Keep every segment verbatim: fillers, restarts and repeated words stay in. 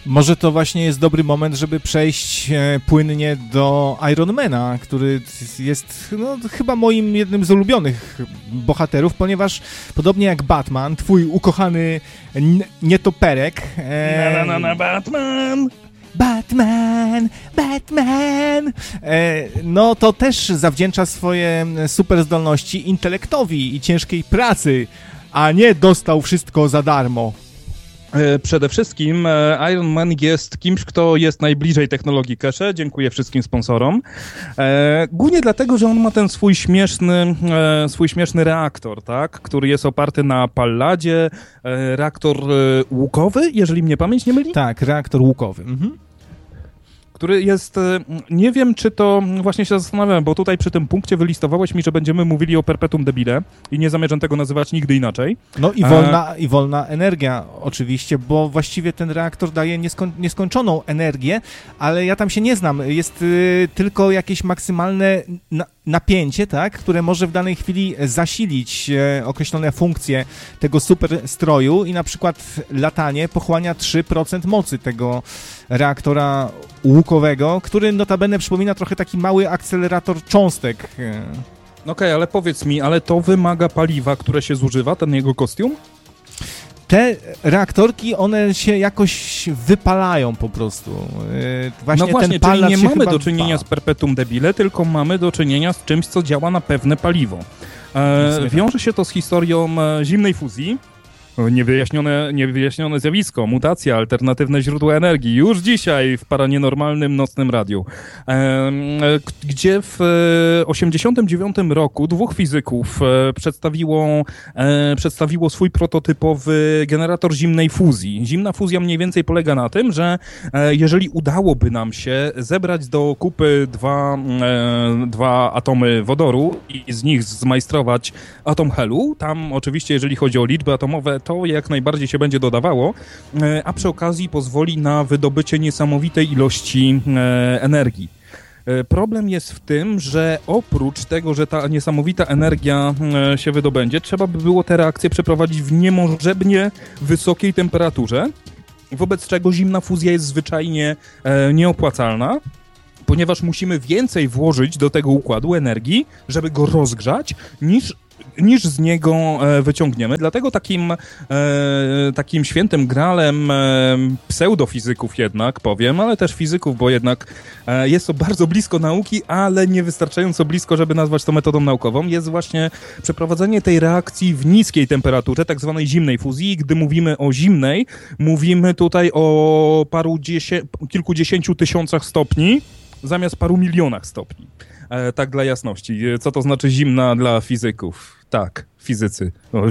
Może to właśnie jest dobry moment, żeby przejść e, płynnie do Ironmana, który jest no, chyba moim jednym z ulubionych bohaterów, ponieważ podobnie jak Batman, twój ukochany n- nietoperek... E, na, na, na, na, Batman! Batman, Batman, e, no to też zawdzięcza swoje super zdolności intelektowi i ciężkiej pracy, a nie dostał wszystko za darmo. Przede wszystkim Iron Man jest kimś, kto jest najbliżej technologii cache. Dziękuję wszystkim sponsorom. E, głównie dlatego, że on ma ten swój śmieszny, e, swój śmieszny reaktor, tak, który jest oparty na palladzie. E, reaktor e, łukowy, jeżeli mnie pamięć nie myli? Tak, reaktor łukowy. Mhm. Który jest, nie wiem czy to, właśnie się zastanawiam, bo tutaj przy tym punkcie wylistowałeś mi, że będziemy mówili o perpetuum mobile i nie zamierzam tego nazywać nigdy inaczej. No i wolna, A... i wolna energia oczywiście, bo właściwie ten reaktor daje nieskoń, nieskończoną energię, ale ja tam się nie znam, jest y, tylko jakieś maksymalne na, napięcie, tak, które może w danej chwili zasilić e, określone funkcje tego super stroju i na przykład latanie pochłania trzy procent mocy tego reaktora łukowego, który notabene przypomina trochę taki mały akcelerator cząstek. Okej, okay, ale powiedz mi, ale to wymaga paliwa, które się zużywa, ten jego kostium? Te reaktorki, one się jakoś wypalają po prostu. Właśnie no właśnie, ten czyli nie mamy do czynienia dwa. z perpetuum mobile, tylko mamy do czynienia z czymś, co działa na pewne paliwo. E, wiąże się to z historią zimnej fuzji. Niewyjaśnione, niewyjaśnione zjawisko, mutacja, alternatywne źródła energii. Już dzisiaj w paranienormalnym nocnym radiu. E, gdzie w osiemdziesiątym dziewiątym roku dwóch fizyków e, przedstawiło, e, przedstawiło swój prototypowy generator zimnej fuzji. Zimna fuzja mniej więcej polega na tym, że e, jeżeli udałoby nam się zebrać do kupy dwa, e, dwa atomy wodoru i z nich zmajstrować atom helu, tam oczywiście jeżeli chodzi o liczby atomowe, to jak najbardziej się będzie dodawało, a przy okazji pozwoli na wydobycie niesamowitej ilości energii. Problem jest w tym, że oprócz tego, że ta niesamowita energia się wydobędzie, trzeba by było te reakcje przeprowadzić w niemożebnie wysokiej temperaturze, wobec czego zimna fuzja jest zwyczajnie nieopłacalna, ponieważ musimy więcej włożyć do tego układu energii, żeby go rozgrzać, niż niż z niego e, wyciągniemy. Dlatego takim, e, takim świętym gralem e, pseudofizyków jednak, powiem, ale też fizyków, bo jednak e, jest to bardzo blisko nauki, ale niewystarczająco blisko, żeby nazwać to metodą naukową, jest właśnie przeprowadzenie tej reakcji w niskiej temperaturze, tak zwanej zimnej fuzji. Gdy mówimy o zimnej, mówimy tutaj o paru dziesię- kilkudziesięciu tysiącach stopni, zamiast paru milionach stopni. E, tak dla jasności. Co to znaczy zimna dla fizyków? Tak, fizycy. E,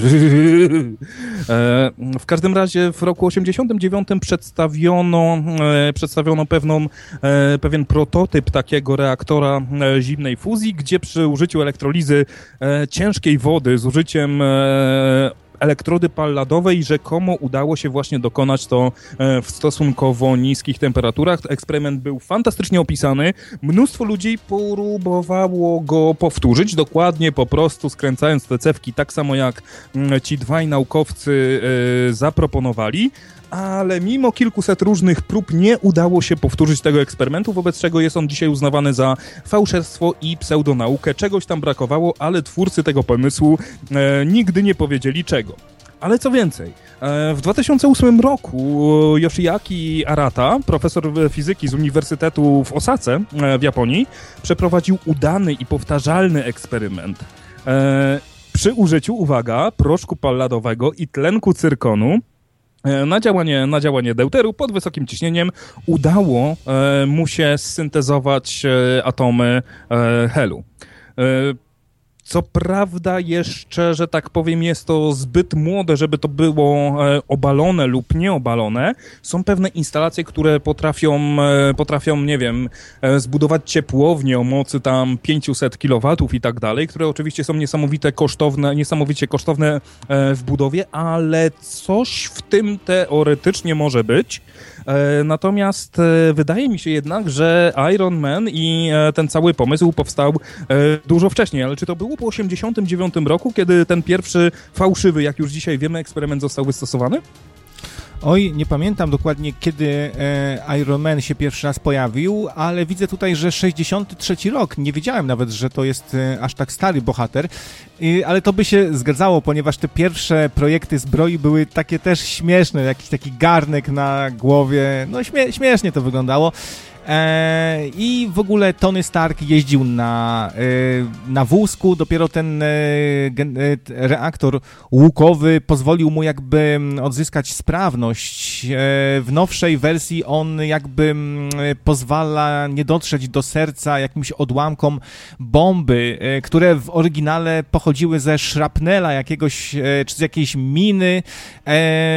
w każdym razie w roku osiemdziesiątym dziewiątym przedstawiono, e, przedstawiono pewną, e, pewien prototyp takiego reaktora e, zimnej fuzji, gdzie przy użyciu elektrolizy e, ciężkiej wody z użyciem e, elektrody palladowej rzekomo udało się właśnie dokonać to w stosunkowo niskich temperaturach. Eksperyment był fantastycznie opisany. Mnóstwo ludzi próbowało go powtórzyć, dokładnie po prostu skręcając te cewki, tak samo jak ci dwaj naukowcy zaproponowali. Ale mimo kilkuset różnych prób nie udało się powtórzyć tego eksperymentu, wobec czego jest on dzisiaj uznawany za fałszerstwo i pseudonaukę. Czegoś tam brakowało, ale twórcy tego pomysłu e, nigdy nie powiedzieli czego. Ale co więcej, e, w dwa tysiące ósmym roku Yoshiaki Arata, profesor fizyki z Uniwersytetu w Osace e, w Japonii, przeprowadził udany i powtarzalny eksperyment. E, przy użyciu, uwaga, proszku palladowego i tlenku cyrkonu Na działanie, na działanie deuteru pod wysokim ciśnieniem udało e, mu się syntezować e, atomy e, helu. E, Co prawda jeszcze, że tak powiem, jest to zbyt młode, żeby to było e, obalone lub nieobalone. Są pewne instalacje, które potrafią, e, potrafią, nie wiem, e, zbudować ciepłownię o mocy tam pięćset kilowatów i tak dalej, które oczywiście są niesamowite kosztowne, niesamowicie kosztowne e, w budowie, ale coś w tym teoretycznie może być. E, natomiast e, wydaje mi się jednak, że Iron Man i e, ten cały pomysł powstał e, dużo wcześniej, ale czy to było po osiemdziesiątym dziewiątym roku, kiedy ten pierwszy fałszywy, jak już dzisiaj wiemy, eksperyment został wystosowany? Oj, nie pamiętam dokładnie, kiedy e, Iron Man się pierwszy raz pojawił, ale widzę tutaj, że sześćdziesiąty trzeci rok. Nie wiedziałem nawet, że to jest e, aż tak stary bohater, e, ale to by się zgadzało, ponieważ te pierwsze projekty zbroi były takie też śmieszne, jakiś taki garnek na głowie, no śmie- śmiesznie to wyglądało. E, I w ogóle Tony Stark jeździł na, e, na wózku, dopiero ten e, gen, e, reaktor łukowy pozwolił mu jakby odzyskać sprawność. E, w nowszej wersji on jakby m, pozwala nie dotrzeć do serca jakimś odłamkom bomby, e, które w oryginale pochodziły ze szrapnela jakiegoś, e, czy z jakiejś miny, e,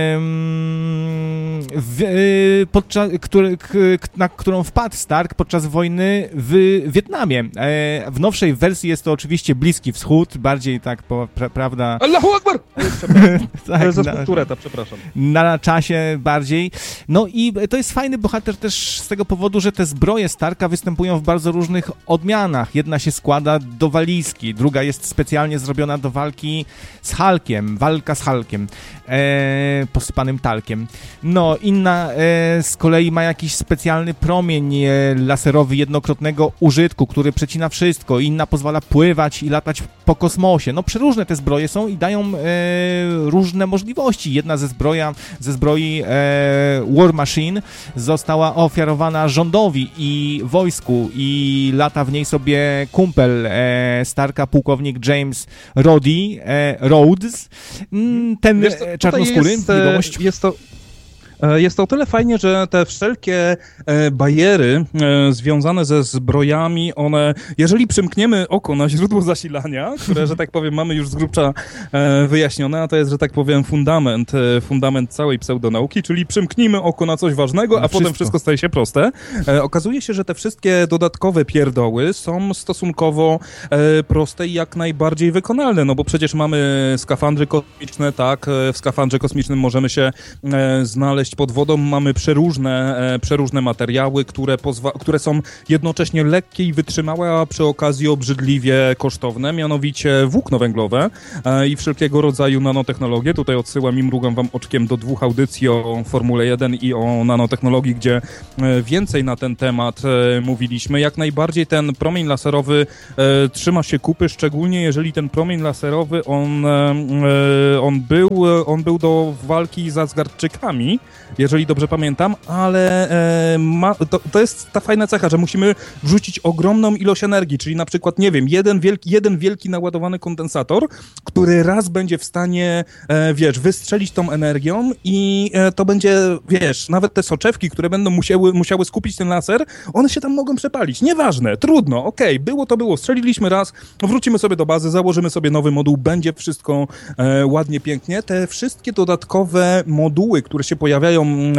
w, e, podczas, który, k, na którą wpadł Stark podczas wojny w Wietnamie. E, w nowszej wersji jest to oczywiście Bliski Wschód, bardziej tak, po, pra, prawda... Allahu Akbar! tak, zespół Tureta, przepraszam. Na czasie bardziej. No i to jest fajny bohater też z tego powodu, że te zbroje Starka występują w bardzo różnych odmianach. Jedna się składa do walizki, druga jest specjalnie zrobiona do walki z Hulkiem, walka z Hulkiem, e, posypanym talkiem. No, inna e, z kolei ma jakiś specjalny promień laserowy jednokrotnego użytku, który przecina wszystko. Inna pozwala pływać i latać po kosmosie. No przeróżne te zbroje są i dają e, różne możliwości. Jedna ze zbroja, ze zbroi e, War Machine została ofiarowana rządowi i wojsku i lata w niej sobie kumpel e, Starka, pułkownik James Rhodey, e, Rhodes. Ten Wiesz co, czarnoskóry, jest, jest to Jest to o tyle fajnie, że te wszelkie e, bariery e, związane ze zbrojami, one, jeżeli przymkniemy oko na źródło zasilania, które, że tak powiem, mamy już z grubsza e, wyjaśnione, a to jest, że tak powiem, fundament, e, fundament całej pseudonauki, czyli przymknijmy oko na coś ważnego, a potem wszystko staje się proste. E, okazuje się, że te wszystkie dodatkowe pierdoły są stosunkowo e, proste i jak najbardziej wykonalne, no bo przecież mamy skafandry kosmiczne, tak, e, w skafandrze kosmicznym możemy się e, znaleźć pod wodą, mamy przeróżne, e, przeróżne materiały, które, pozwa- które są jednocześnie lekkie i wytrzymałe, a przy okazji obrzydliwie kosztowne, mianowicie włókno węglowe e, i wszelkiego rodzaju nanotechnologie. Tutaj odsyłam i mrugam wam oczkiem do dwóch audycji o Formule jeden i o nanotechnologii, gdzie e, więcej na ten temat e, mówiliśmy. Jak najbardziej ten promień laserowy e, trzyma się kupy, szczególnie jeżeli ten promień laserowy, on, e, on, był, on był do walki z Asgardczykami, jeżeli dobrze pamiętam, ale e, ma, to, to jest ta fajna cecha, że musimy wrzucić ogromną ilość energii, czyli na przykład, nie wiem, jeden wielki, jeden wielki naładowany kondensator, który raz będzie w stanie, e, wiesz, wystrzelić tą energią i e, to będzie, wiesz, nawet te soczewki, które będą musiały, musiały skupić ten laser, one się tam mogą przepalić. Nieważne, trudno, okej, okay, było to było, strzeliliśmy raz, wrócimy sobie do bazy, założymy sobie nowy moduł, będzie wszystko e, ładnie, pięknie. Te wszystkie dodatkowe moduły, które się pojawiają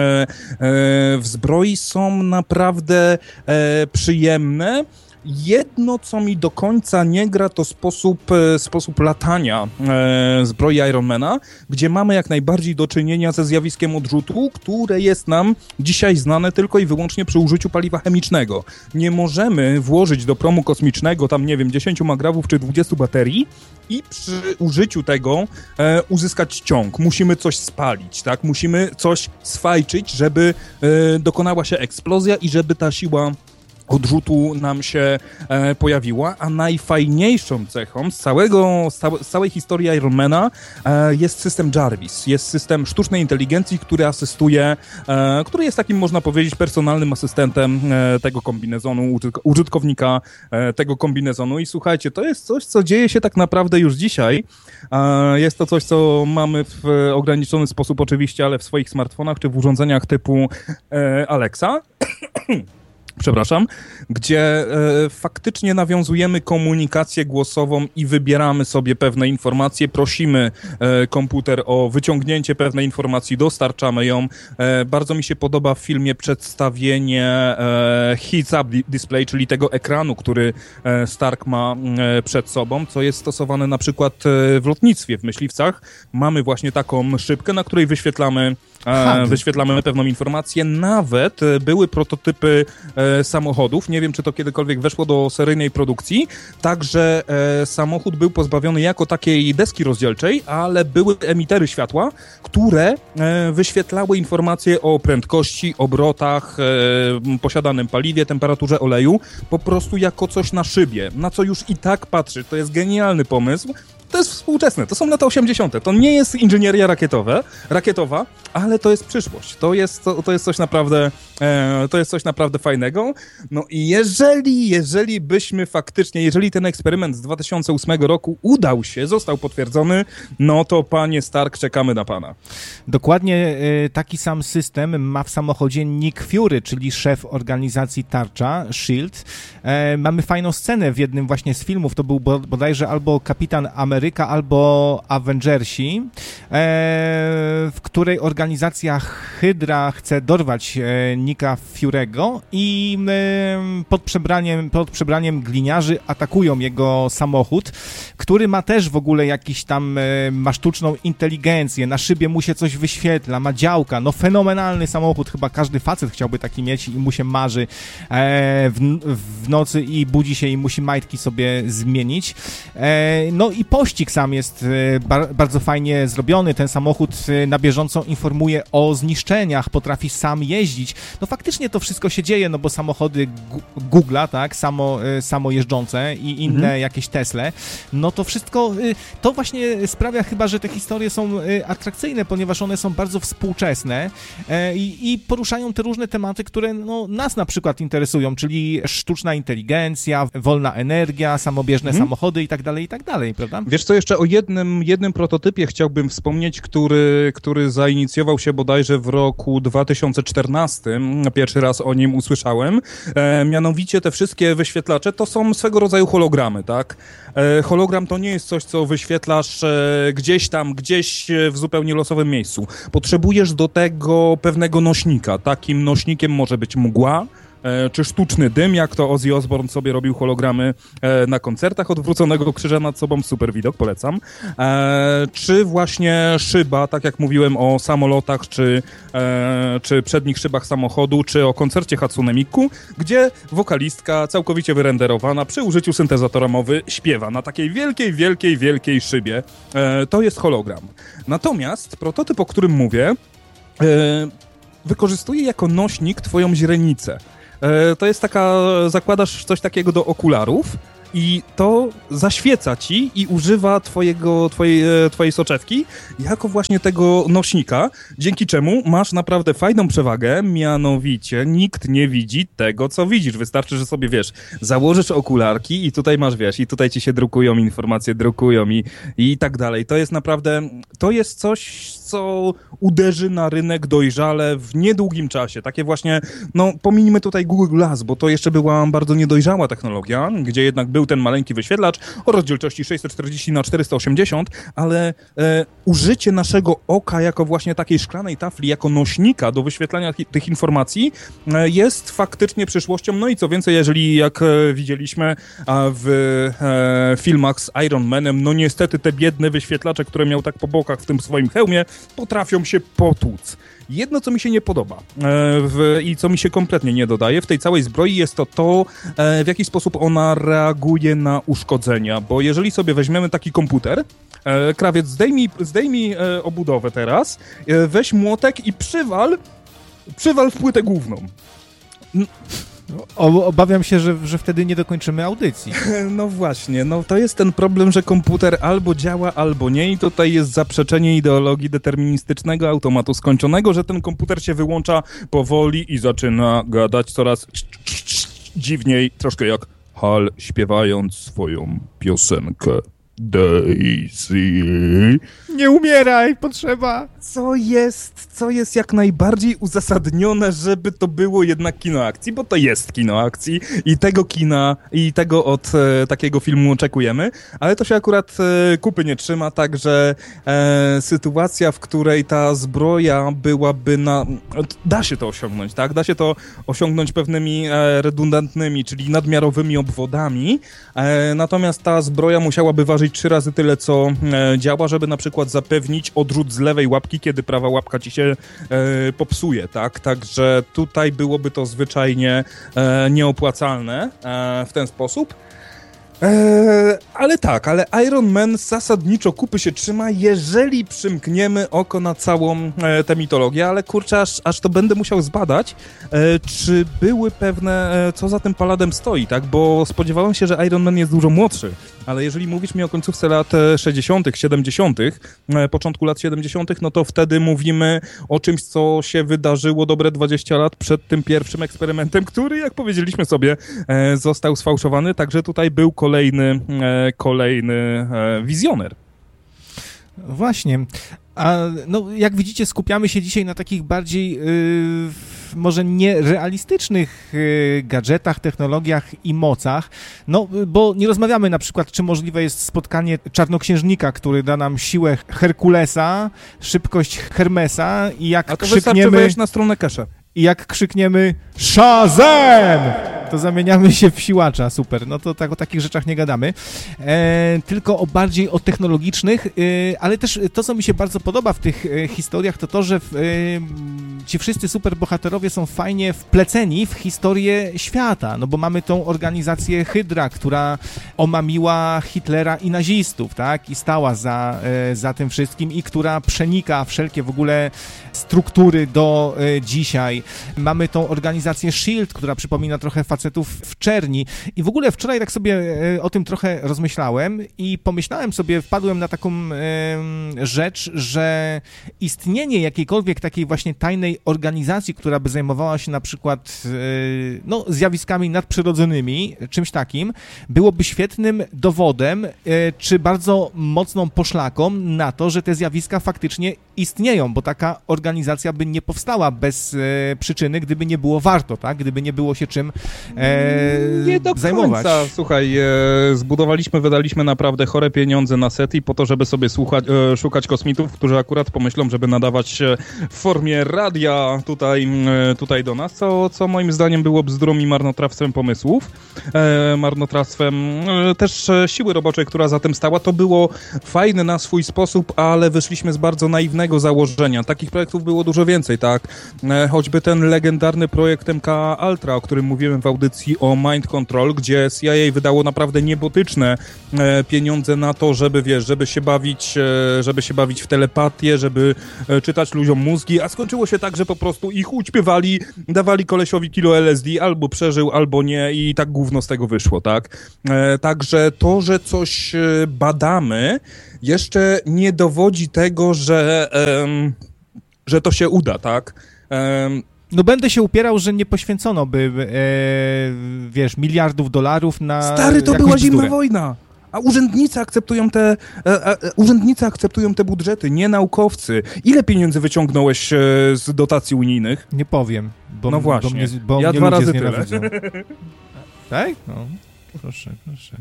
w zbroi, są naprawdę przyjemne. Jedno, co mi do końca nie gra, to sposób, sposób latania e, zbroi Ironmana, gdzie mamy jak najbardziej do czynienia ze zjawiskiem odrzutu, które jest nam dzisiaj znane tylko i wyłącznie przy użyciu paliwa chemicznego. Nie możemy włożyć do promu kosmicznego tam, nie wiem, dziesięć magrawów czy dwadzieścia baterii i przy użyciu tego e, uzyskać ciąg. Musimy coś spalić, tak? Musimy coś sfajczyć, żeby e, dokonała się eksplozja i żeby ta siła odrzutu nam się e, pojawiła, a najfajniejszą cechą z, całego, z, całe, z całej historii Ironmana e, jest system Jarvis. Jest system sztucznej inteligencji, który asystuje, e, który jest takim, można powiedzieć, personalnym asystentem e, tego kombinezonu, użytkownika e, tego kombinezonu. I słuchajcie, to jest coś, co dzieje się tak naprawdę już dzisiaj. E, jest to coś, co mamy w ograniczony sposób oczywiście, ale w swoich smartfonach czy w urządzeniach typu e, Alexa. Przepraszam, gdzie e, faktycznie nawiązujemy komunikację głosową i wybieramy sobie pewne informacje, prosimy e, komputer o wyciągnięcie pewnej informacji, dostarczamy ją. E, bardzo mi się podoba w filmie przedstawienie e, heads-up display, czyli tego ekranu, który e, Stark ma e, przed sobą, co jest stosowane na przykład e, w lotnictwie, w myśliwcach. Mamy właśnie taką szybkę, na której wyświetlamy E, wyświetlamy pewną informację. Nawet były prototypy e, e, samochodów. Nie wiem, czy to kiedykolwiek weszło do seryjnej produkcji. Także e, samochód był pozbawiony jako takiej deski rozdzielczej, ale były emitery światła, które e, wyświetlały informacje o prędkości, obrotach, e, posiadanym paliwie, temperaturze oleju, po prostu jako coś na szybie, na co już i tak patrzy. To jest genialny pomysł. To jest współczesne, to są lata osiemdziesiąte. To nie jest inżynieria rakietowe, rakietowa, ale to jest przyszłość. To jest, to, to jest coś naprawdę, e, to jest coś naprawdę fajnego. No i jeżeli, jeżeli byśmy faktycznie, jeżeli ten eksperyment z dwa tysiące ósmego roku udał się, został potwierdzony, no to panie Stark, czekamy na pana. Dokładnie e, taki sam system ma w samochodzie Nick Fury, czyli szef organizacji Tarcza, Shield. E, mamy fajną scenę w jednym właśnie z filmów, to był bodajże albo Kapitan Ameryka, Ameryka albo Avengersi, e, w której organizacja Hydra chce dorwać e, Nicka Fury'ego i e, pod przebraniem, pod przebraniem gliniarzy atakują jego samochód, który ma też w ogóle jakiś tam, e, ma sztuczną inteligencję, na szybie mu się coś wyświetla, ma działka, no fenomenalny samochód, chyba każdy facet chciałby taki mieć i mu się marzy e, w, w nocy i budzi się i musi majtki sobie zmienić. E, no i pościg sam jest bar- bardzo fajnie zrobiony. Ten samochód na bieżąco informuje o zniszczeniach, potrafi sam jeździć. No faktycznie to wszystko się dzieje, no bo samochody Gu- Google'a, tak, samo, samo jeżdżące i inne mhm. jakieś Tesle, no to wszystko, to właśnie sprawia chyba, że te historie są atrakcyjne, ponieważ one są bardzo współczesne i, i poruszają te różne tematy, które no, nas na przykład interesują, czyli sztuczna inteligencja, wolna energia, samobieżne mhm. samochody i tak dalej, i tak dalej, prawda? Wiesz co, jeszcze o jednym, jednym prototypie chciałbym wspomnieć, który, który zainicjował się bodajże w roku dwa tysiące czternastym. Pierwszy raz o nim usłyszałem. E, mianowicie te wszystkie wyświetlacze to są swego rodzaju hologramy, tak? E, hologram to nie jest coś, co wyświetlasz e, gdzieś tam, gdzieś w zupełnie losowym miejscu. Potrzebujesz do tego pewnego nośnika. Takim nośnikiem może być mgła, czy sztuczny dym, jak to Ozzy Osbourne sobie robił hologramy na koncertach, odwróconego krzyża nad sobą, super widok, polecam. Czy właśnie szyba, tak jak mówiłem o samolotach, czy, czy przednich szybach samochodu, czy o koncercie Hatsune Miku, gdzie wokalistka całkowicie wyrenderowana przy użyciu syntezatora mowy śpiewa na takiej wielkiej, wielkiej, wielkiej szybie. To jest hologram. Natomiast prototyp, o którym mówię, wykorzystuje jako nośnik twoją źrenicę. To jest taka, zakładasz coś takiego do okularów i to zaświeca ci i używa twojego, twojej, twojej soczewki jako właśnie tego nośnika, dzięki czemu masz naprawdę fajną przewagę, mianowicie nikt nie widzi tego, co widzisz. Wystarczy, że sobie, wiesz, założysz okularki i tutaj masz, wiesz, i tutaj ci się drukują informacje, drukują i, i tak dalej. To jest naprawdę, to jest coś, co uderzy na rynek dojrzale w niedługim czasie. Takie właśnie, no pominijmy tutaj Google Glass, bo to jeszcze była bardzo niedojrzała technologia, gdzie jednak był ten maleńki wyświetlacz o rozdzielczości sześćset czterdzieści na czterysta osiemdziesiąt, ale e, użycie naszego oka jako właśnie takiej szklanej tafli, jako nośnika do wyświetlania t- tych informacji e, jest faktycznie przyszłością. No i co więcej, jeżeli jak e, widzieliśmy a w e, filmach z Iron Manem, no niestety te biedne wyświetlacze, które miał tak po bokach w tym swoim hełmie, potrafią się potłuc. Jedno, co mi się nie podoba e, w, i co mi się kompletnie nie dodaje w tej całej zbroi, jest to to, e, w jaki sposób ona reaguje na uszkodzenia, bo jeżeli sobie weźmiemy taki komputer, e, krawiec, zdejmij, zdejmij e, obudowę teraz, e, weź młotek i przywal, przywal w płytę główną. N- O, obawiam się, że, że wtedy nie dokończymy audycji. No właśnie, no to jest ten problem, że komputer albo działa, albo nie i tutaj jest zaprzeczenie ideologii deterministycznego automatu skończonego, że ten komputer się wyłącza powoli i zaczyna gadać coraz dziwniej, troszkę jak Hal śpiewając swoją piosenkę. Daisy. Nie umieraj, potrzeba. Co jest, co jest jak najbardziej uzasadnione, żeby to było jednak kino akcji, bo to jest kino akcji i tego kina, i tego od e, takiego filmu oczekujemy, ale to się akurat e, kupy nie trzyma, także e, sytuacja, w której ta zbroja byłaby na... Da się to osiągnąć, tak? Da się to osiągnąć pewnymi e, redundantnymi, czyli nadmiarowymi obwodami, e, natomiast ta zbroja musiałaby ważyć zużyć trzy razy tyle, co e, działa, żeby na przykład zapewnić odrzut z lewej łapki, kiedy prawa łapka ci się e, popsuje, tak? Także tutaj byłoby to zwyczajnie e, nieopłacalne e, w ten sposób. Eee, ale tak, ale Iron Man zasadniczo kupy się trzyma, jeżeli przymkniemy oko na całą e, tę mitologię, ale kurczę, aż, aż to będę musiał zbadać, e, czy były pewne, e, co za tym Paladem stoi, tak, bo spodziewałem się, że Iron Man jest dużo młodszy, ale jeżeli mówisz mi o końcówce lat sześćdziesiątych, siedemdziesiątych, e, początku lat siedemdziesiątych, no to wtedy mówimy o czymś, co się wydarzyło dobre dwadzieścia lat przed tym pierwszym eksperymentem, który, jak powiedzieliśmy sobie, e, został sfałszowany, także tutaj był kolejny, e, kolejny e, wizjoner. Właśnie. A no, jak widzicie, skupiamy się dzisiaj na takich bardziej yy, może nierealistycznych yy, gadżetach, technologiach i mocach, no bo nie rozmawiamy na przykład, czy możliwe jest spotkanie czarnoksiężnika, który da nam siłę Herkulesa, szybkość Hermesa i jak A to krzykniemy... wystarczy wejść na stronę Kesha. I jak krzykniemy Shazam! To zamieniamy się w siłacza, super. No to tak, o takich rzeczach nie gadamy. E, tylko o bardziej o technologicznych, e, ale też to, co mi się bardzo podoba w tych e, historiach, to to, że w, e, ci wszyscy superbohaterowie są fajnie wpleceni w historię świata, no bo mamy tą organizację Hydra, która omamiła Hitlera i nazistów, tak? I stała za, e, za tym wszystkim i która przenika wszelkie w ogóle struktury do e, dzisiaj. Mamy tą organizację SHIELD, która przypomina trochę facetów w czerni. I w ogóle wczoraj tak sobie o tym trochę rozmyślałem i pomyślałem sobie, wpadłem na taką e, rzecz, że istnienie jakiejkolwiek takiej właśnie tajnej organizacji, która by zajmowała się na przykład e, no, zjawiskami nadprzyrodzonymi, czymś takim, byłoby świetnym dowodem, e, czy bardzo mocną poszlaką na to, że te zjawiska faktycznie istnieją, bo taka organizacja by nie powstała bez e, przyczyny, gdyby nie było warto, tak? Gdyby nie było się czym e, nie do zajmować. Końca. Słuchaj, e, zbudowaliśmy, wydaliśmy naprawdę chore pieniądze na SETI po to, żeby sobie słuchać, e, szukać kosmitów, którzy akurat pomyślą, żeby nadawać się w formie radia tutaj, e, tutaj do nas, co, co moim zdaniem było bzdurą i marnotrawstwem pomysłów, e, marnotrawstwem e, też e, siły roboczej, która za tym stała. To było fajne na swój sposób, ale wyszliśmy z bardzo naiwnego założenia. Takich projektów było dużo więcej, tak? E, choćby ten legendarny projekt M K Ultra, o którym mówiłem w audycji o Mind Control, gdzie C I A wydało naprawdę niebotyczne e, pieniądze na to, żeby, wiesz, żeby się bawić, e, żeby się bawić w telepatię, żeby e, czytać ludziom mózgi, a skończyło się tak, że po prostu ich ućpiewali, dawali kolesiowi kilo L S D, albo przeżył, albo nie i tak gówno z tego wyszło, tak? E, także to, że coś e, badamy, jeszcze nie dowodzi tego, że, e, że to się uda, tak? E, No będę się upierał, że nie poświęcono by, e, wiesz, miliardów dolarów na Stary, to była zimna wojna. A urzędnicy akceptują te e, e, urzędnicy akceptują te budżety, nie naukowcy. Ile pieniędzy wyciągnąłeś e, z dotacji unijnych? Nie powiem, bo, no właśnie. bo mnie, bo ja mnie dwa razy znienawidzą. tyle. Tak? No, proszę, proszę.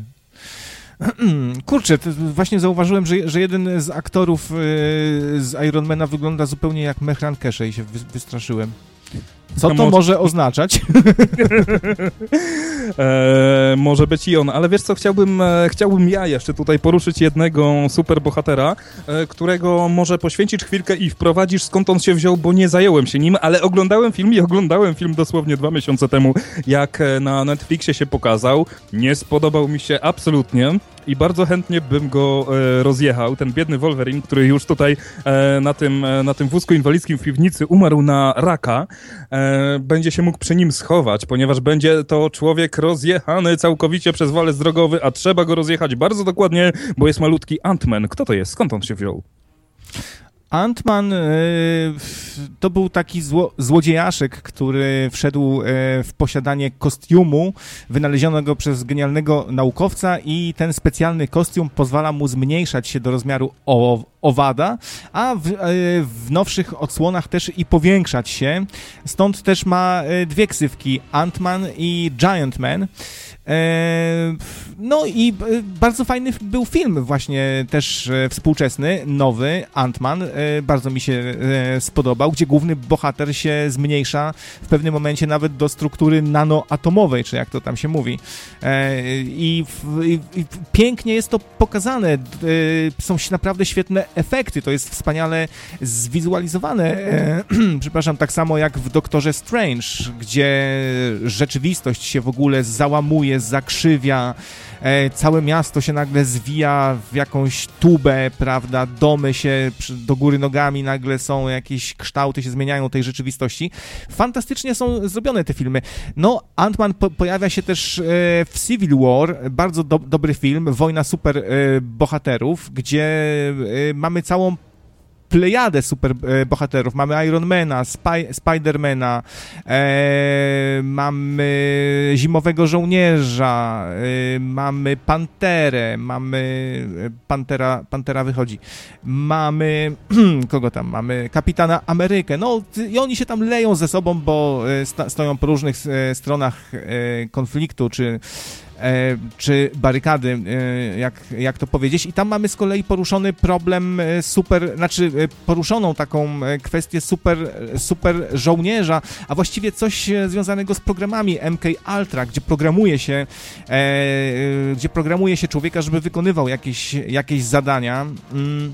Kurczę, właśnie zauważyłem, że, że jeden z aktorów yy, z Ironmana wygląda zupełnie jak Mehran Keshe i się wy, wystraszyłem. Co to, to może... może oznaczać? e, może być i on, ale wiesz co, chciałbym, e, chciałbym ja jeszcze tutaj poruszyć jednego superbohatera, e, którego może poświęcisz chwilkę i wprowadzisz, skąd on się wziął, bo nie zająłem się nim, ale oglądałem film i oglądałem film dosłownie dwa miesiące temu, jak na Netflixie się pokazał. Nie spodobał mi się absolutnie. I bardzo chętnie bym go e, rozjechał. Ten biedny Wolverine, który już tutaj e, na, tym, e, na tym wózku inwalidzkim w piwnicy umarł na raka, e, będzie się mógł przy nim schować, ponieważ będzie to człowiek rozjechany całkowicie przez walec drogowy, a trzeba go rozjechać bardzo dokładnie, bo jest malutki Ant-Man. Kto to jest? Skąd on się wziął? Ant-Man y, to był taki zło, złodziejaszek, który wszedł y, w posiadanie kostiumu wynalezionego przez genialnego naukowca i ten specjalny kostium pozwala mu zmniejszać się do rozmiaru o, owada, a w, y, w nowszych odsłonach też i powiększać się. Stąd też ma y, dwie ksywki, Ant-Man i Giant Man. No i bardzo fajny był film właśnie też współczesny, nowy, Ant-Man, e, bardzo mi się e, spodobał, gdzie główny bohater się zmniejsza w pewnym momencie nawet do struktury nanoatomowej, czy jak to tam się mówi. E, i, w, i, I pięknie jest to pokazane. E, są naprawdę świetne efekty. To jest wspaniale zwizualizowane. E, przepraszam, tak samo jak w Doktorze Strange, gdzie rzeczywistość się w ogóle załamuje, zakrzywia, e, całe miasto się nagle zwija w jakąś tubę, prawda, domy się do góry nogami, nagle są jakieś kształty, się zmieniają tej rzeczywistości. Fantastycznie są zrobione te filmy. No, Ant-Man po- pojawia się też e, w Civil War, bardzo do- dobry film, Wojna super e, bohaterów, gdzie e, mamy całą plejadę super e, bohaterów. Mamy Ironmana, Spy- Spidermana, e, mamy Zimowego Żołnierza, e, mamy Panterę, mamy Pantera, Pantera wychodzi. Mamy kogo tam? Mamy Kapitana Amerykę. No i oni się tam leją ze sobą, bo sta- stoją po różnych e, stronach e, konfliktu, czy E, czy barykady, e, jak, jak to powiedzieć. I tam mamy z kolei poruszony problem e, super, znaczy e, poruszoną taką e, kwestię super, super żołnierza, a właściwie coś e, związanego z programami M K Ultra, gdzie programuje się e, e, gdzie programuje się człowieka, żeby wykonywał jakieś, jakieś zadania. Mm.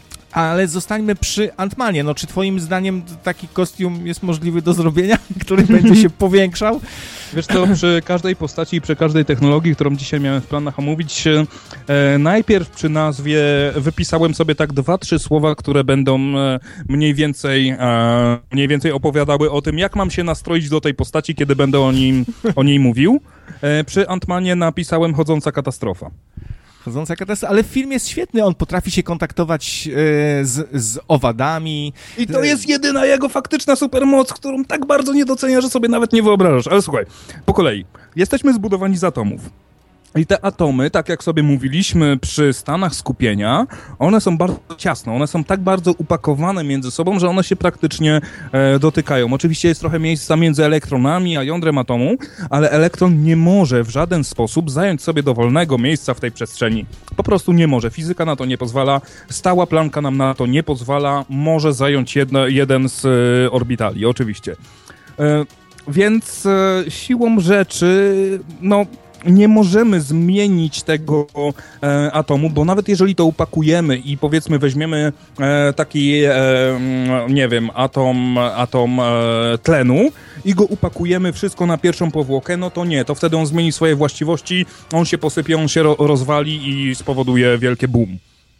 Ale zostańmy przy Ant-Manie. No, czy twoim zdaniem taki kostium jest możliwy do zrobienia, który będzie się powiększał? Wiesz co, przy każdej postaci i przy każdej technologii, którą dzisiaj miałem w planach omówić, e, najpierw przy nazwie wypisałem sobie tak dwa, trzy słowa, które będą e, mniej więcej e, mniej więcej opowiadały o tym, jak mam się nastroić do tej postaci, kiedy będę o, nim, o niej mówił. E, przy Ant-Manie napisałem chodząca katastrofa. Chodząca katastrofa, ale film jest świetny, on potrafi się kontaktować e, z, z owadami. I to jest jedyna jego faktyczna supermoc, którą tak bardzo nie docenia, że sobie nawet nie wyobrażasz. Ale słuchaj, po kolei. Jesteśmy zbudowani z atomów. I te atomy, tak jak sobie mówiliśmy przy stanach skupienia, one są bardzo ciasne, one są tak bardzo upakowane między sobą, że one się praktycznie e, dotykają. Oczywiście jest trochę miejsca między elektronami a jądrem atomu, ale elektron nie może w żaden sposób zająć sobie dowolnego miejsca w tej przestrzeni. Po prostu nie może. Fizyka na to nie pozwala, stała planka nam na to nie pozwala, może zająć jedno, jeden z e, orbitali, oczywiście. E, więc e, siłą rzeczy, no... nie możemy zmienić tego e, atomu, bo nawet jeżeli to upakujemy i powiedzmy weźmiemy e, taki, e, nie wiem, atom, atom e, tlenu i go upakujemy wszystko na pierwszą powłokę, no to nie, to wtedy on zmieni swoje właściwości, on się posypie, on się ro- rozwali i spowoduje wielkie boom.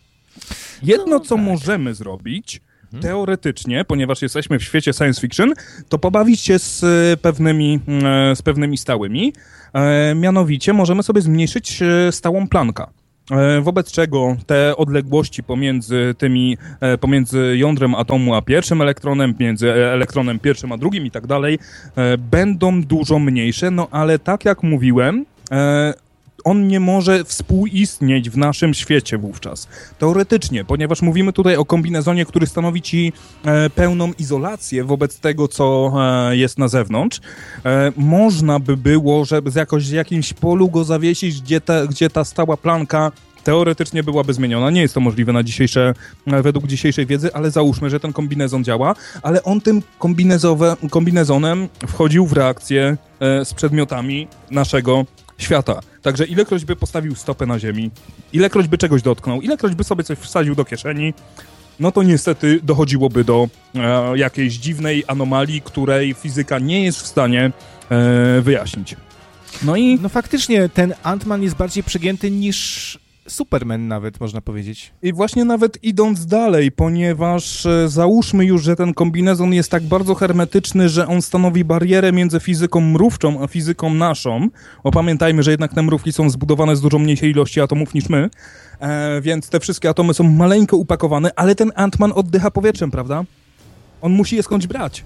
Jedno, co możemy zrobić, teoretycznie, ponieważ jesteśmy w świecie science fiction, to pobawić się z pewnymi, z pewnymi stałymi. E, mianowicie możemy sobie zmniejszyć stałą plankę. E, wobec czego te odległości pomiędzy tymi, e, pomiędzy jądrem atomu a pierwszym elektronem, między elektronem pierwszym a drugim i tak dalej, e, będą dużo mniejsze, no ale tak jak mówiłem, e, on nie może współistnieć w naszym świecie wówczas. Teoretycznie, ponieważ mówimy tutaj o kombinezonie, który stanowi ci e, pełną izolację wobec tego, co e, jest na zewnątrz. E, można by było, żeby z jakoś z jakimś polu go zawiesić, gdzie ta, gdzie ta stała planka teoretycznie byłaby zmieniona. Nie jest to możliwe na dzisiejsze, według dzisiejszej wiedzy, ale załóżmy, że ten kombinezon działa, ale on tym kombinezonem wchodził w reakcję e, z przedmiotami naszego świata. Także ilekroć by postawił stopę na ziemi, ilekroć by czegoś dotknął, ilekroć by sobie coś wsadził do kieszeni, no to niestety dochodziłoby do e, jakiejś dziwnej anomalii, której fizyka nie jest w stanie e, wyjaśnić. No i... No faktycznie, ten Ant-Man jest bardziej przegięty niż Superman nawet, można powiedzieć. I właśnie nawet idąc dalej, ponieważ e, załóżmy już, że ten kombinezon jest tak bardzo hermetyczny, że on stanowi barierę między fizyką mrówczą a fizyką naszą, bo pamiętajmy, że jednak te mrówki są zbudowane z dużo mniejszej ilości atomów niż my, e, więc te wszystkie atomy są maleńko upakowane, ale ten Ant-Man oddycha powietrzem, prawda? On musi je skądś brać.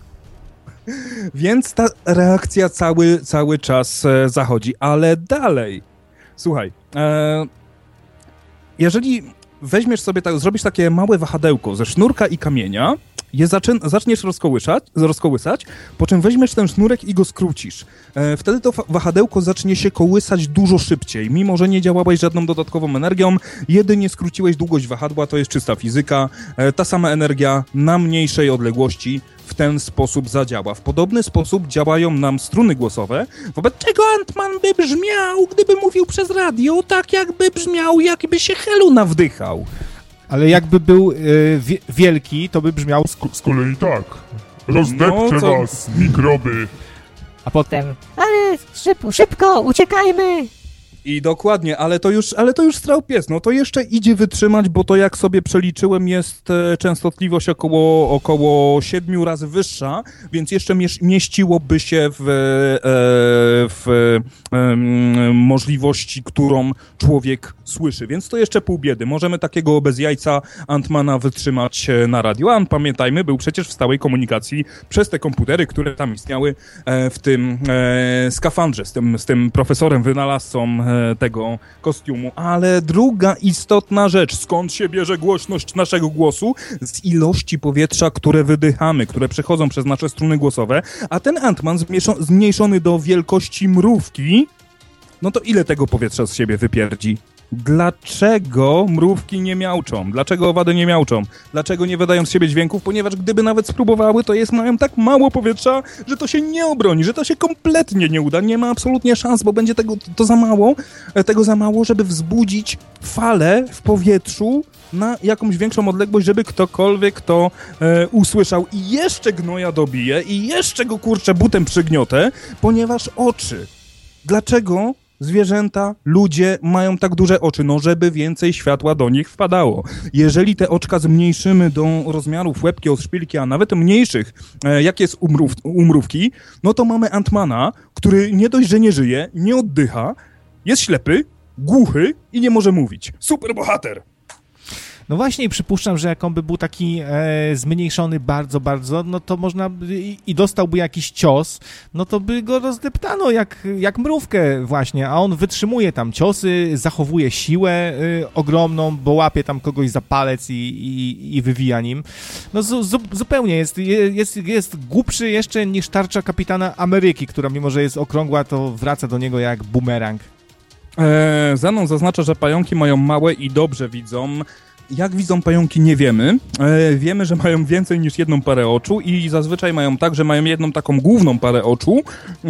Więc ta reakcja cały, cały czas e, zachodzi, ale dalej. Słuchaj, e, jeżeli weźmiesz sobie, tak, zrobisz takie małe wahadełko ze sznurka i kamienia, je zaczyn- zaczniesz rozkołysać, rozkołysać, po czym weźmiesz ten sznurek i go skrócisz. E, wtedy to wahadełko zacznie się kołysać dużo szybciej, mimo że nie działałeś żadną dodatkową energią, jedynie skróciłeś długość wahadła, to jest czysta fizyka. E, ta sama energia na mniejszej odległości w ten sposób zadziała. W podobny sposób działają nam struny głosowe, wobec czego Ant-Man by brzmiał, gdyby mówił przez radio, tak jakby brzmiał, jakby się Heluna wdychał. Ale jakby był y, wie, wielki, to by brzmiał... Z, z kolei tak. Rozdepczę No, co... was, mikroby. A potem... Ale szybko, szybko, uciekajmy! I dokładnie, ale to już, ale to już strał pies, no to jeszcze idzie wytrzymać, bo to jak sobie przeliczyłem jest e, częstotliwość około, około siedmiu razy wyższa, więc jeszcze mieś, mieściłoby się w, e, w e, możliwości, którą człowiek słyszy, więc to jeszcze pół biedy. Możemy takiego bez jajca Ant-Mana wytrzymać na radio, a pamiętajmy, był przecież w stałej komunikacji przez te komputery, które tam istniały e, w tym e, skafandrze, z tym, z tym profesorem, wynalazcą e, tego kostiumu, ale druga istotna rzecz, skąd się bierze głośność naszego głosu? Z ilości powietrza, które wydychamy, które przechodzą przez nasze struny głosowe, a ten Ant-Man zmniejszo- zmniejszony do wielkości mrówki, no to ile tego powietrza z siebie wypierdzi? Dlaczego mrówki nie miauczą? Dlaczego owady nie miauczą? Dlaczego nie wydają z siebie dźwięków? Ponieważ gdyby nawet spróbowały, to jest, mają tak mało powietrza, że to się nie obroni, że to się kompletnie nie uda. Nie ma absolutnie szans, bo będzie tego to za mało, tego za mało, żeby wzbudzić falę w powietrzu na jakąś większą odległość, żeby ktokolwiek to e, usłyszał i jeszcze gnoja dobije i jeszcze go kurczę butem przygniotę, ponieważ oczy. Dlaczego zwierzęta, ludzie mają tak duże oczy? No, żeby więcej światła do nich wpadało. Jeżeli te oczka zmniejszymy do rozmiarów łebki od szpilki, a nawet mniejszych, e, jak jest u, mrów, u mrówki, no to mamy Ant-Mana, który nie dość, że nie żyje, nie oddycha, jest ślepy, głuchy i nie może mówić. Super bohater! No właśnie i przypuszczam, że jak on by był taki e, zmniejszony bardzo, bardzo, no to można by, i, i dostałby jakiś cios, no to by go rozdeptano jak, jak mrówkę właśnie, a on wytrzymuje tam ciosy, zachowuje siłę y, ogromną, bo łapie tam kogoś za palec i, i, i wywija nim. No zu, zu, zupełnie jest, jest, jest głupszy jeszcze niż tarcza Kapitana Ameryki, która mimo, że jest okrągła, to wraca do niego jak bumerang. Eee, Zenon zaznacza, że pająki mają małe i dobrze widzą. Jak widzą pająki, nie wiemy. E, wiemy, że mają więcej niż jedną parę oczu i zazwyczaj mają tak, że mają jedną taką główną parę oczu e,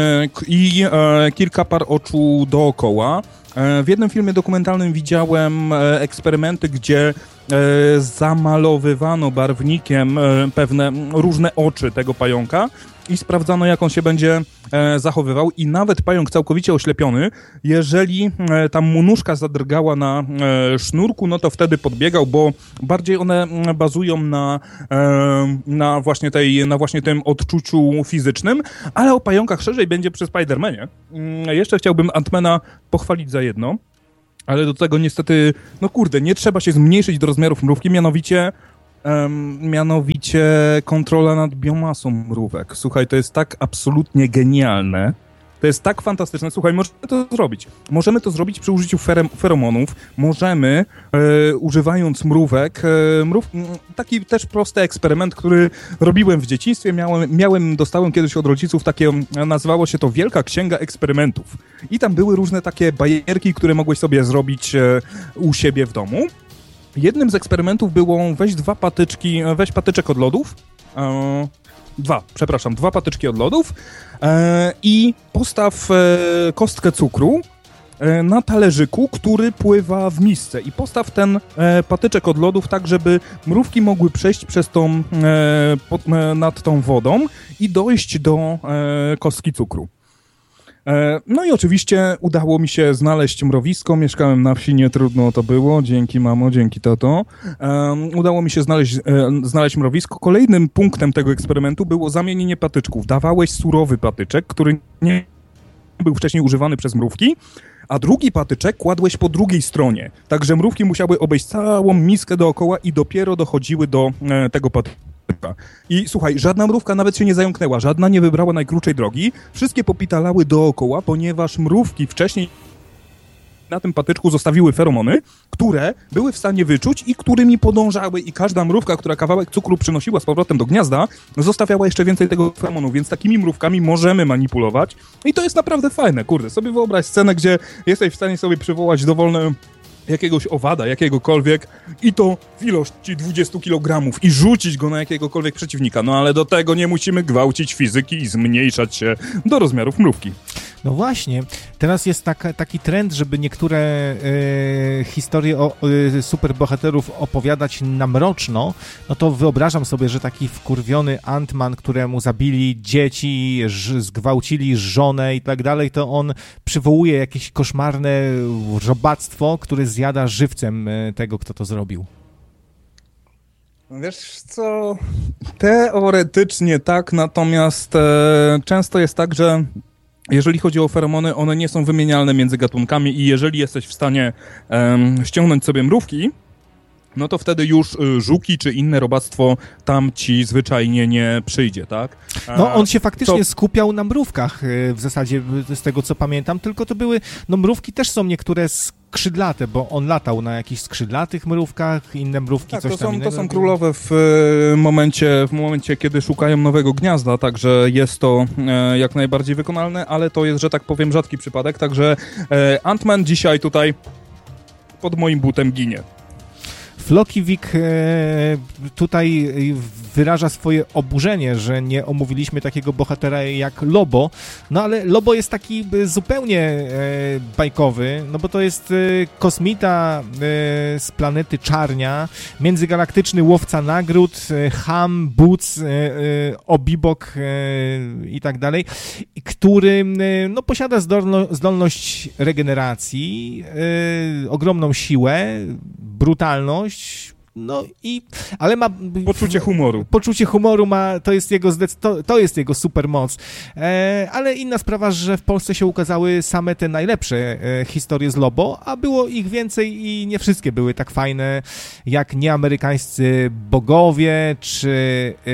i e, kilka par oczu dookoła. E, w jednym filmie dokumentalnym widziałem e, eksperymenty, gdzie e, zamalowywano barwnikiem e, pewne różne oczy tego pająka i sprawdzano, jak on się będzie e, zachowywał i nawet pająk całkowicie oślepiony, jeżeli e, tam mu nóżka zadrgała na e, sznurku, no to wtedy podbiegał, bo bardziej one bazują na, e, na, właśnie tej, na właśnie tym odczuciu fizycznym, ale o pająkach szerzej będzie przy Spider-Manie. E, jeszcze chciałbym Ant-Mana pochwalić za jedno, ale do tego niestety, no kurde, nie trzeba się zmniejszyć do rozmiarów mrówki, mianowicie Um, mianowicie kontrola nad biomasą mrówek. Słuchaj, to jest tak absolutnie genialne. To jest tak fantastyczne. Słuchaj, możemy to zrobić. Możemy to zrobić przy użyciu ferem, feromonów. Możemy, e, używając mrówek, e, mrów, taki też prosty eksperyment, który robiłem w dzieciństwie. Miałem, miałem, dostałem kiedyś od rodziców takie, nazywało się to Wielka Księga Eksperymentów. I tam były różne takie bajerki, które mogłeś sobie zrobić e, u siebie w domu. Jednym z eksperymentów było weź dwa patyczki, weź patyczek od lodów, e, dwa, przepraszam, dwa patyczki od lodów e, i postaw e, kostkę cukru e, na talerzyku, który pływa w misce i postaw ten e, patyczek od lodów tak, żeby mrówki mogły przejść przez tą, e, pod, e, nad tą wodą i dojść do e, kostki cukru. No i oczywiście udało mi się znaleźć mrowisko, mieszkałem na wsi, nie trudno to było, dzięki mamo, dzięki tato. Um, udało mi się znaleźć, e, znaleźć mrowisko. Kolejnym punktem tego eksperymentu było zamienienie patyczków. Dawałeś surowy patyczek, który nie był wcześniej używany przez mrówki, a drugi patyczek kładłeś po drugiej stronie. Także mrówki musiały obejść całą miskę dookoła i dopiero dochodziły do e, tego patyczka. I słuchaj, żadna mrówka nawet się nie zająknęła, żadna nie wybrała najkrótszej drogi, wszystkie popitalały dookoła, ponieważ mrówki wcześniej na tym patyczku zostawiły feromony, które były w stanie wyczuć i którymi podążały i każda mrówka, która kawałek cukru przynosiła z powrotem do gniazda, zostawiała jeszcze więcej tego feromonu, więc takimi mrówkami możemy manipulować i to jest naprawdę fajne, kurde, sobie wyobraź scenę, gdzie jesteś w stanie sobie przywołać dowolne jakiegoś owada, jakiegokolwiek i to w ilości dwudziestu kilogramów i rzucić go na jakiegokolwiek przeciwnika. No ale do tego nie musimy gwałcić fizyki i zmniejszać się do rozmiarów mrówki. No właśnie, teraz jest taka, taki trend, żeby niektóre e, historie o e, superbohaterów opowiadać na mroczno, no to wyobrażam sobie, że taki wkurwiony Ant-Man, któremu zabili dzieci, ż, zgwałcili żonę i tak dalej, to on przywołuje jakieś koszmarne robactwo, które zjada żywcem e, tego, kto to zrobił. Wiesz co, teoretycznie tak, natomiast e, często jest tak, że jeżeli chodzi o feromony, one nie są wymienialne między gatunkami i jeżeli jesteś w stanie um, ściągnąć sobie mrówki, no to wtedy już y, żuki czy inne robactwo tam ci zwyczajnie nie przyjdzie, tak? A no on się faktycznie to... skupiał na mrówkach y, w zasadzie, z tego co pamiętam, tylko to były, no mrówki też są niektóre skrzydlate, bo on latał na jakichś skrzydlatych mrówkach, inne mrówki, tak, coś to tam są, innego. to są królowe w momencie, w momencie, kiedy szukają nowego gniazda, także jest to e, jak najbardziej wykonalne, ale to jest, że tak powiem, rzadki przypadek, także e, Ant-Man dzisiaj tutaj pod moim butem ginie. Flokiwik e, tutaj wyraża swoje oburzenie, że nie omówiliśmy takiego bohatera jak Lobo, no ale Lobo jest taki zupełnie e, bajkowy, no bo to jest e, kosmita e, z planety Czarnia, międzygalaktyczny łowca nagród, e, Ham, Boots, e, e, Obibok e, i tak dalej, który e, no, posiada zdolno, zdolność regeneracji, e, ogromną siłę, brutalność, no i, ale ma... Poczucie humoru. Poczucie humoru ma, to jest jego, zdec- to, to jest jego supermoc. E, ale inna sprawa, że w Polsce się ukazały same te najlepsze e, historie z Lobo, a było ich więcej i nie wszystkie były tak fajne, jak nieamerykańscy bogowie, czy e,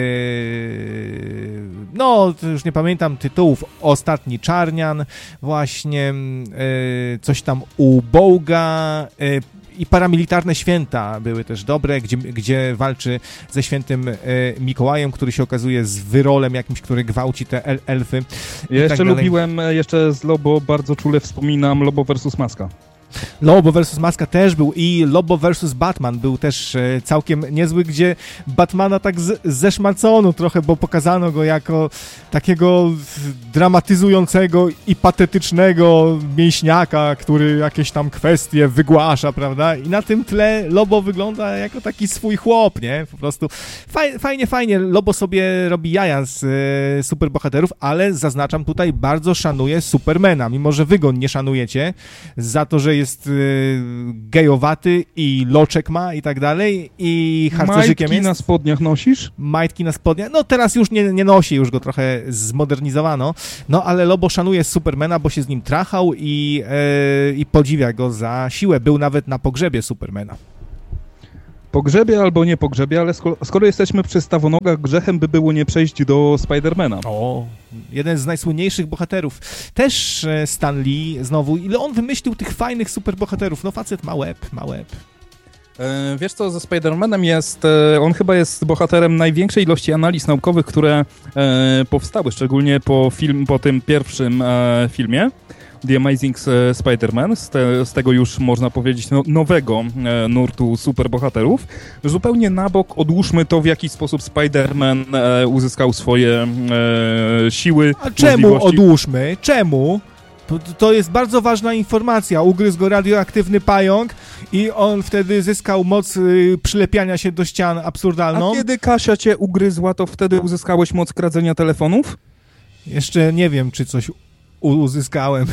no, już nie pamiętam tytułów, Ostatni Czarnian, właśnie e, coś tam u Boga, e, i paramilitarne święta były też dobre, gdzie, gdzie walczy ze świętym e, Mikołajem, który się okazuje z wyrolem jakimś, który gwałci te el- elfy. Ja jeszcze tak lubiłem, jeszcze z Lobo bardzo czule wspominam Lobo versus Maska. Lobo versus Maska też był i Lobo versus Batman był też e, całkiem niezły, gdzie Batmana tak z- zeszmacono trochę, bo pokazano go jako takiego dramatyzującego i patetycznego mięśniaka, który jakieś tam kwestie wygłasza, prawda? I na tym tle Lobo wygląda jako taki swój chłop, nie? Po prostu faj- fajnie, fajnie. Lobo sobie robi jaja z e, superbohaterów, ale zaznaczam tutaj, bardzo szanuję Supermana, mimo że wy go nie szanujecie za to, że jest y, gejowaty i loczek ma i tak dalej i harcerzykiem Majtki jest. na spodniach nosisz? Majtki na spodniach. No teraz już nie, nie nosi, już go trochę zmodernizowano. No ale Lobo szanuje Supermana, bo się z nim trachał i, e, i podziwia go za siłę. Był nawet na pogrzebie Supermana. Pogrzebie albo nie pogrzebie, ale skoro, skoro jesteśmy przy stawonogach, grzechem by było nie przejść do Spidermana. O, jeden z najsłynniejszych bohaterów. Też Stan Lee, znowu, ile on wymyślił tych fajnych superbohaterów. No facet ma łeb, ma łeb. E, wiesz co, ze Spider-Manem jest, e, on chyba jest bohaterem największej ilości analiz naukowych, które e, powstały, szczególnie po, film, po tym pierwszym e, filmie. The Amazing Spider-Man, z, te, z tego już można powiedzieć no, nowego e, nurtu superbohaterów. Zupełnie na bok odłóżmy to, w jaki sposób Spider-Man e, uzyskał swoje e, siły. A czemu odłóżmy? Czemu? To, to jest bardzo ważna informacja. Ugryzł go radioaktywny pająk i on wtedy zyskał moc y, przylepiania się do ścian absurdalną. A kiedy Kasia cię ugryzła, to wtedy uzyskałeś moc kradzenia telefonów? Jeszcze nie wiem, czy coś uzyskałem.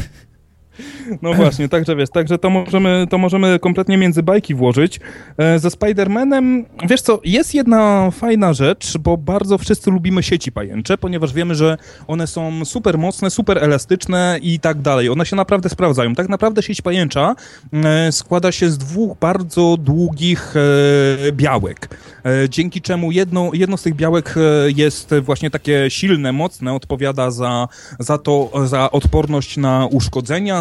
No właśnie, także wiesz, także to możemy, to możemy kompletnie między bajki włożyć. E, ze Spider-Manem, wiesz co, jest jedna fajna rzecz, bo bardzo wszyscy lubimy sieci pajęcze, ponieważ wiemy, że one są super mocne, super elastyczne i tak dalej. One się naprawdę sprawdzają. Tak naprawdę sieć pajęcza e, składa się z dwóch bardzo długich e, białek, e, dzięki czemu jedno, jedno z tych białek e, jest właśnie takie silne, mocne, odpowiada za, za to, za odporność na uszkodzenia,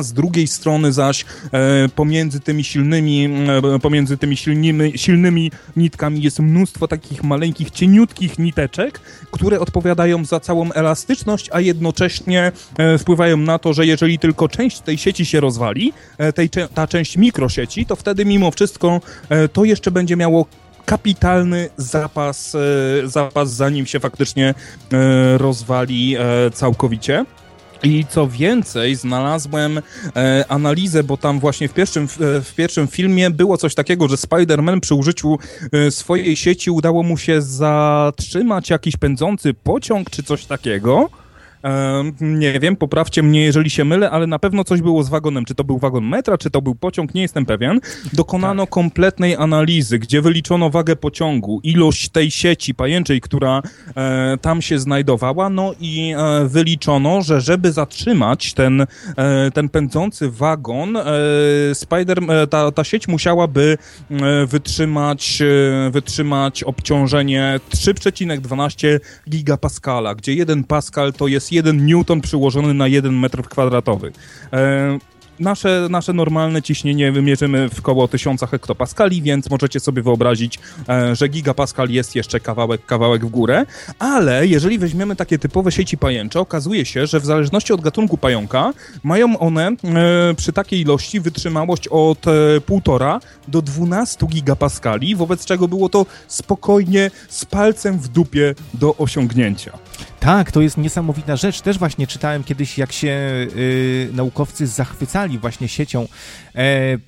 z drugiej strony zaś e, pomiędzy tymi silnymi, e, pomiędzy tymi silnymi, silnymi nitkami jest mnóstwo takich maleńkich, cieniutkich niteczek, które odpowiadają za całą elastyczność, a jednocześnie e, wpływają na to, że jeżeli tylko część tej sieci się rozwali, e, tej, ta część mikrosieci, to wtedy mimo wszystko e, to jeszcze będzie miało kapitalny zapas, e, zapas zanim się faktycznie e, rozwali e, całkowicie. I co więcej, znalazłem e, analizę, bo tam właśnie w pierwszym, w, w pierwszym filmie było coś takiego, że Spider-Man przy użyciu e, swojej sieci udało mu się zatrzymać jakiś pędzący pociąg czy coś takiego. E, nie wiem, poprawcie mnie, jeżeli się mylę, ale na pewno coś było z wagonem. Czy to był wagon metra, czy to był pociąg, nie jestem pewien. Dokonano tak. kompletnej analizy, gdzie wyliczono wagę pociągu, ilość tej sieci pajęczej, która e, tam się znajdowała, no i e, wyliczono, że żeby zatrzymać ten, e, ten pędzący wagon, e, Spider, e, ta, ta sieć musiałaby e, wytrzymać, e, wytrzymać obciążenie trzy przecinek dwanaście gigapaskala, gdzie jeden paskal to jest jeden newton przyłożony na jeden metr kwadratowy. E, nasze, nasze normalne ciśnienie wymierzymy w koło tysiąc hektopaskali, więc możecie sobie wyobrazić, e, że gigapaskal jest jeszcze kawałek, kawałek w górę, ale jeżeli weźmiemy takie typowe sieci pajęcze, okazuje się, że w zależności od gatunku pająka mają one e, przy takiej ilości wytrzymałość od e, półtora do dwunastu gigapaskali, wobec czego było to spokojnie z palcem w dupie do osiągnięcia. Tak, to jest niesamowita rzecz. Też właśnie czytałem kiedyś, jak się y, naukowcy zachwycali właśnie siecią y,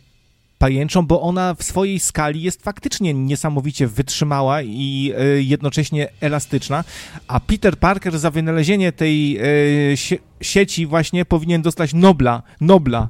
pajęczą, bo ona w swojej skali jest faktycznie niesamowicie wytrzymała i y, jednocześnie elastyczna, a Peter Parker za wynalezienie tej y, sie- sieci właśnie powinien dostać Nobla. Nobla.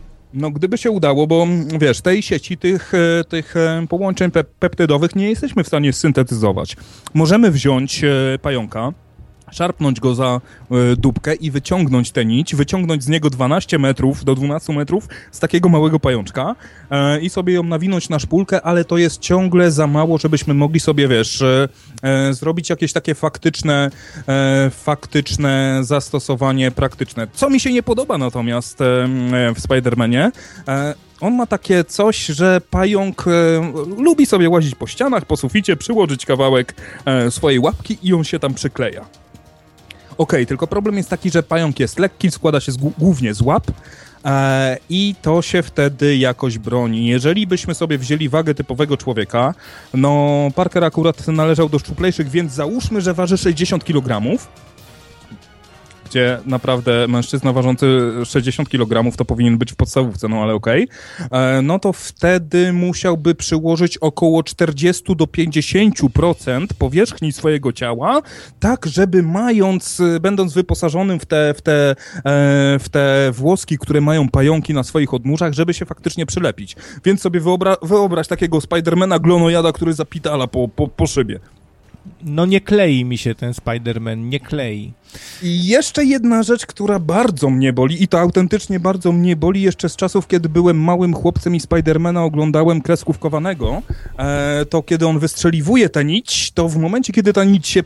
No gdyby się udało, bo wiesz, tej sieci, tych, tych połączeń pe- peptydowych nie jesteśmy w stanie syntetyzować. Możemy wziąć pająka, szarpnąć go za y, dupkę i wyciągnąć tę nić, wyciągnąć z niego dwanaście metrów do dwunastu metrów z takiego małego pajączka y, i sobie ją nawinąć na szpulkę, ale to jest ciągle za mało, żebyśmy mogli sobie, wiesz, y, y, zrobić jakieś takie faktyczne, y, faktyczne zastosowanie praktyczne. Co mi się nie podoba natomiast y, w Spider-Manie, y, on ma takie coś, że pająk e, lubi sobie łazić po ścianach, po suficie, przyłożyć kawałek e, swojej łapki i on się tam przykleja. Okej, okay, tylko problem jest taki, że pająk jest lekki, składa się z, głównie z łap e, i to się wtedy jakoś broni. Jeżeli byśmy sobie wzięli wagę typowego człowieka, no Parker akurat należał do szczuplejszych, więc załóżmy, że waży sześćdziesiąt kilogramów, gdzie naprawdę mężczyzna ważący sześćdziesiąt kilogramów to powinien być w podstawówce, no ale okej, okay. No to wtedy musiałby przyłożyć około czterdzieści do pięćdziesięciu procent powierzchni swojego ciała, tak żeby mając, będąc wyposażonym w te, w te, w te włoski, które mają pająki na swoich odnóżach, żeby się faktycznie przylepić. Więc sobie wyobra- wyobraź takiego Spidermana glonojada, który zapitala po, po, po szybie. No nie klei mi się ten Spider-Man, nie klei. I jeszcze jedna rzecz, która bardzo mnie boli i to autentycznie bardzo mnie boli jeszcze z czasów, kiedy byłem małym chłopcem i Spidermana oglądałem kreskówkowanego, e, to kiedy on wystrzeliwuje tę nić, to w momencie, kiedy ta nić się